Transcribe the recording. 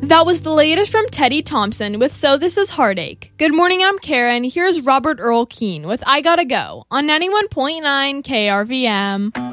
That was the latest from Teddy Thompson with So This Is Heartache. Good morning, I'm Karen. Here's Robert Earl Keen with I Gotta Go on 91.9 KRVM.